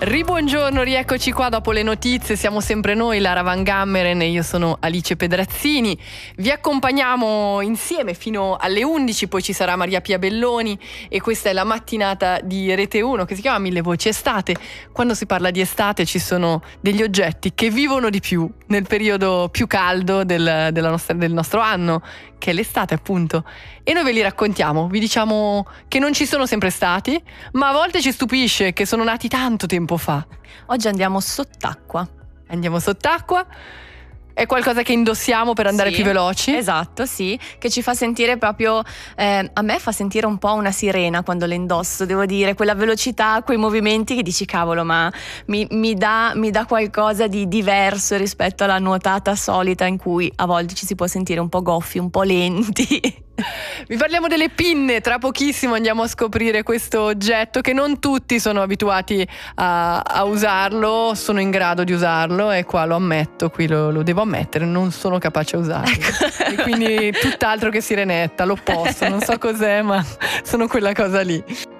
Ribuongiorno, rieccoci qua dopo le notizie, siamo sempre noi, Lara Van Gammeren e io sono Alice Pedrazzini. Vi accompagniamo insieme fino alle 11, poi ci sarà Maria Pia Belloni e questa è la mattinata di Rete 1 che si chiama Mille Voci Estate. Quando si parla di estate ci sono degli oggetti che vivono di più nel periodo più caldo del nostro anno, che è l'estate appunto, e noi ve li raccontiamo, vi diciamo che non ci sono sempre stati, ma a volte ci stupisce che sono nati tanto tempo fa. Oggi andiamo sott'acqua. Andiamo sott'acqua. È qualcosa che indossiamo per andare più veloci? Esatto, sì, che ci fa sentire proprio, a me fa sentire un po' una sirena quando le indosso, devo dire, quella velocità, quei movimenti che dici cavolo, ma mi dà qualcosa di diverso rispetto alla nuotata solita in cui a volte ci si può sentire un po' goffi, un po' lenti. Vi parliamo delle pinne, tra pochissimo andiamo a scoprire questo oggetto che non tutti sono abituati a usarlo, sono in grado di usarlo e qua lo ammetto, qui lo devo ammettere, non sono capace a usarlo. Ecco. E quindi tutt'altro che sirenetta, l'opposto, non so cos'è ma sono quella cosa lì.